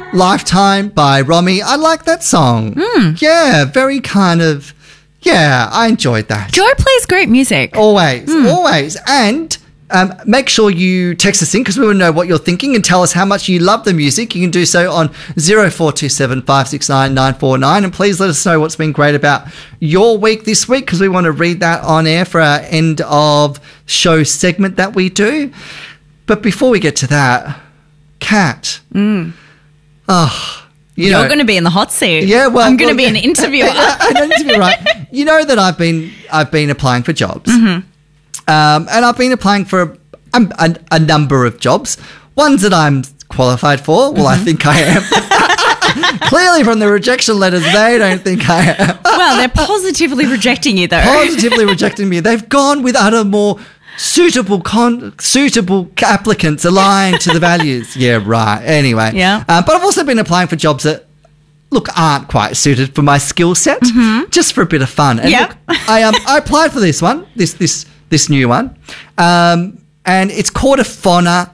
Lifetime by Romy. I like that song. Yeah, very kind of, I enjoyed that. Joy plays great music. Always. And make sure you text us in because we want to know what you're thinking and tell us how much you love the music. You can do so on 0427 569 949. And please let us know what's been great about your week this week because we want to read that on air for our end of show segment that we do. But before we get to that, Kat. You're going to be in the hot seat. Yeah, well, I'm going to be an interviewer. An interviewer, right? You know that I've been applying for jobs. And I've been applying for a number of jobs. Ones that I'm qualified for. Well, I think I am. Clearly from the rejection letters, they don't think I am. Well, they're positively rejecting you, though. Positively rejecting me. They've gone with other more suitable applicants aligned to the values. Yeah, right. Anyway. Yeah. But I've also been applying for jobs that aren't quite suited for my skill set, just for a bit of fun. And yep. I applied for this one, this new one, and it's called a fauna.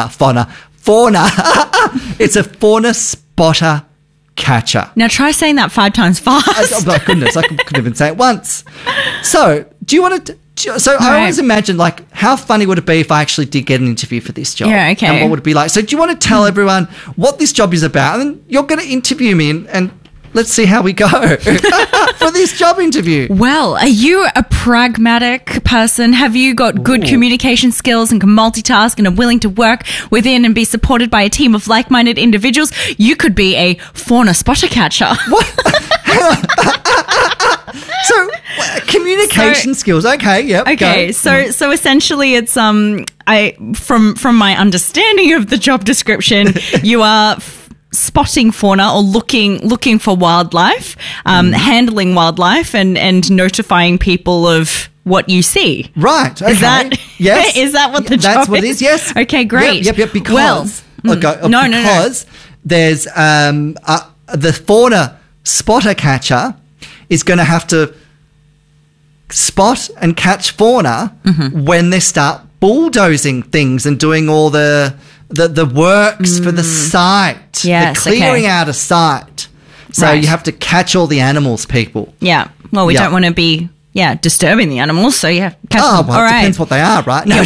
It's a fauna spotter catcher. Now try saying that 5 times fast. Oh my goodness, I couldn't even say it once. So, do you want to? I always imagine, how funny would it be if I actually did get an interview for this job? Yeah, okay. And what would it be like? So, do you want to tell everyone what this job is about? And then you're going to interview me and let's see how we go for this job interview. Well, are you a pragmatic person? Have you got good communication skills and can multitask and are willing to work within and be supported by a team of like-minded individuals? You could be a fauna spotter catcher. What? So, communication skills. Okay, yep. Okay, so essentially it's from my understanding of the job description, you are spotting fauna or looking for wildlife, handling wildlife and notifying people of what you see. Right. Okay. Is that yes? Is that what the job That's what it is. Yes. Okay, great. Yep. Because because there's the fauna spotter catcher is going to have to spot and catch fauna when they start bulldozing things and doing all the works for the site. Yes, the clearing out a site. So you have to catch all the animals, people. Yeah. Well, we don't want to be disturbing the animals, so catch them. Well, all right. Depends what they are, right? No.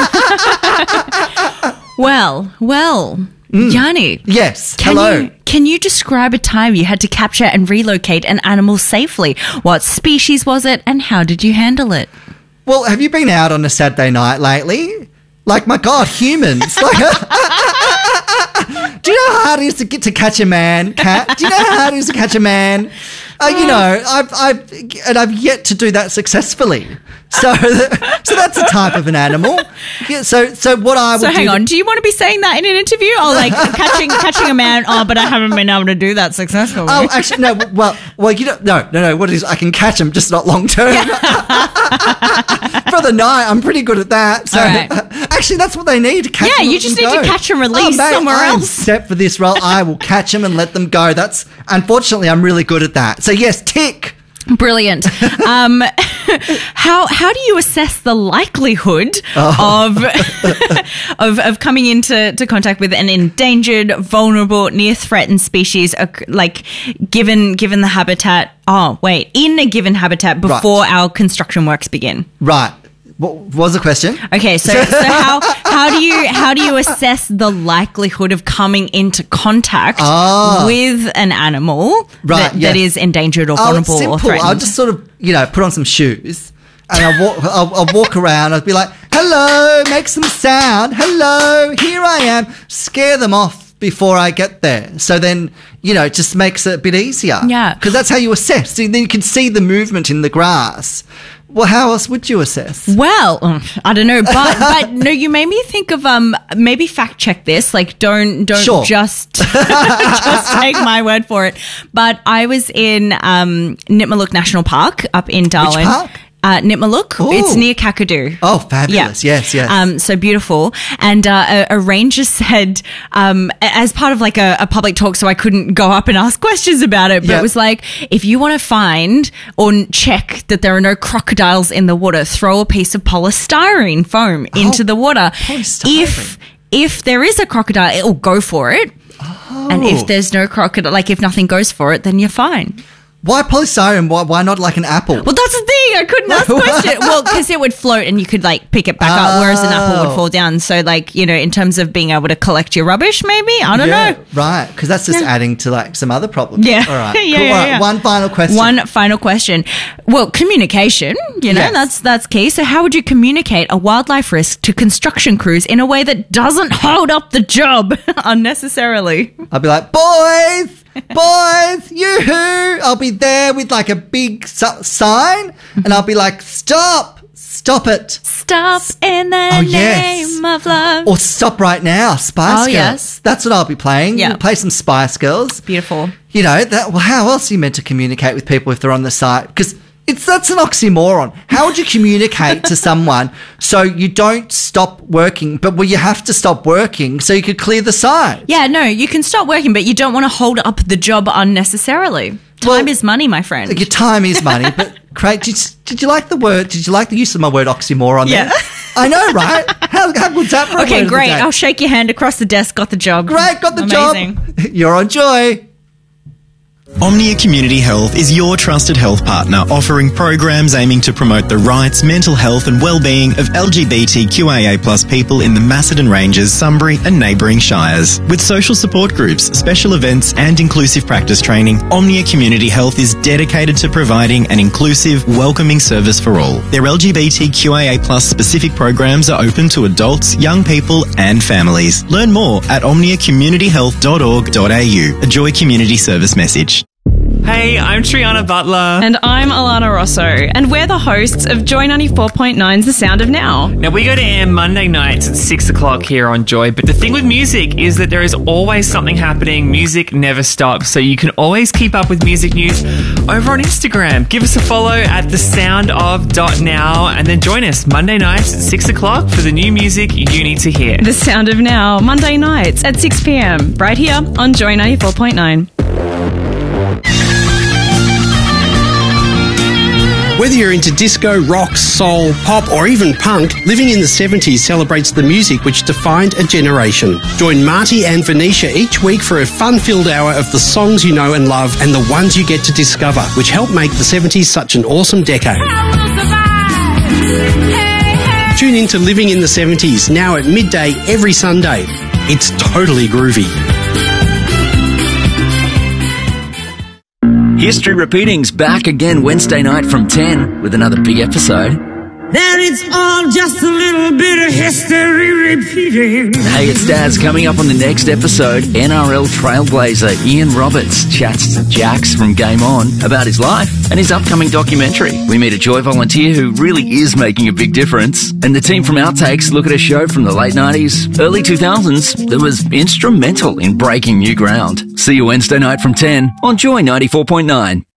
Yeah, well. Yanni. Yes. Hello. Can you describe a time you had to capture and relocate an animal safely? What species was it and how did you handle it? Well, have you been out on a Saturday night lately? My God, humans. Do you know how hard it is to catch a man, Kat? Do you know how hard it is to catch a man? I've yet to do that successfully. So that's a type of an animal. Yeah, so what I would do... So hang on, do you want to be saying that in an interview? Or catching a man, but I haven't been able to do that successfully. Oh, actually, no. Well, no. What it is, I can catch them, just not long term. For the night, I'm pretty good at that. So actually, that's what they need to catch them. Yeah, you just need to catch and release somewhere else. Set for this role, I will catch them and let them go. Unfortunately, I'm really good at that. So yes, tick. Brilliant. How do you assess the likelihood of coming into contact with an endangered, vulnerable, near threatened species, given the habitat? In a given habitat before our construction works begin. Right. What was the question? Okay, so how do you assess the likelihood of coming into contact with an animal that is endangered or vulnerable or threatened? I'll just sort of put on some shoes and I'll walk around. I'll be like, "Hello," make some sound. "Hello, here I am." Scare them off before I get there. So then it just makes it a bit easier. Yeah, because that's how you assess. So then you can see the movement in the grass. Well, how else would you assess? Well, I don't know, but no, you made me think of maybe fact check this. Don't just take my word for it. But I was in Nitmaluk National Park up in Darwin. Which park? Nitmaluk. Ooh. It's near Kakadu. Oh, fabulous. Yeah. Yes. So beautiful. And a ranger said, as part of a public talk, so I couldn't go up and ask questions about it, but it was like, if you want to find or check that there are no crocodiles in the water, throw a piece of polystyrene foam into the water. Polystyrene. If there is a crocodile, it'll go for it. And if there's no crocodile, like if nothing goes for it, then you're fine. Why polystyrene? Why not like an apple? Well, that's the thing. I couldn't ask the question. Well, because it would float and you could like pick it back up, whereas an apple would fall down. So like, you know, in terms of being able to collect your rubbish, maybe? I don't know. Right. Because that's just adding to like some other problems. Yeah. All right. Yeah, cool. yeah, All right. yeah. One final question. One final question. Well, communication, you know, Yes. that's key. So how would you communicate a wildlife risk to construction crews in a way that doesn't hold up the job unnecessarily? I'll be like, boys, yoo-hoo. I'll be there with like a big sign and I'll be like, stop it. Stop in the name of love. Or stop right now, Spice Girls. Yes. That's what I'll be playing. Yeah. We'll play some Spice Girls. Beautiful. You know, how else are you meant to communicate with people if they're on the site? Because that's an oxymoron. How would you communicate to someone so you don't stop working, but you have to stop working so you could clear the site? Yeah, no, you can stop working, but you don't want to hold up the job unnecessarily. Time is money, my friend. Your time is money, but Craig, did you like the word? Did you like the use of my word oxymoron there? Yeah. I know, right? How good's that for a word Okay, of the great. day? I'll shake your hand across the desk. Got the job. Great, got the Amazing. job. You're on Joy. Omnia Community Health is your trusted health partner, offering programs aiming to promote the rights, mental health and well-being of LGBTQIA+ people in the Macedon Ranges, Sunbury and neighbouring shires. With social support groups, special events and inclusive practice training, Omnia Community Health is dedicated to providing an inclusive, welcoming service for all. Their LGBTQIA+ specific programs are open to adults, young people and families. Learn more at omniacommunityhealth.org.au. A Joy Community Service message. Hey, I'm Triana Butler. And I'm Alana Rosso, and we're the hosts of Joy 94.9's The Sound of Now. Now, we go to air Monday nights at 6 o'clock here on Joy, but the thing with music is that there is always something happening. Music never stops, so you can always keep up with music news over on Instagram. Give us a follow at thesoundof.now and then join us Monday nights at 6 o'clock for the new music you need to hear. The Sound of Now, Monday nights at 6 p.m, right here on Joy 94.9. Whether you're into disco, rock, soul, pop or even punk, Living in the 70s celebrates the music which defined a generation. Join Marty and Venetia each week for a fun-filled hour of the songs you know and love and the ones you get to discover, which help make the 70s such an awesome decade. Tune in to Living in the 70s, now at midday every Sunday. It's totally groovy. History Repeating's back again Wednesday night from 10 with another big episode. That it's all just a little bit of history repeating. Hey, it's Daz. Coming up on the next episode, NRL trailblazer Ian Roberts chats to Jax from Game On about his life and his upcoming documentary. We meet a Joy volunteer who really is making a big difference. And the team from Outtakes look at a show from the late 90s, early 2000s that was instrumental in breaking new ground. See you Wednesday night from 10 on Joy 94.9.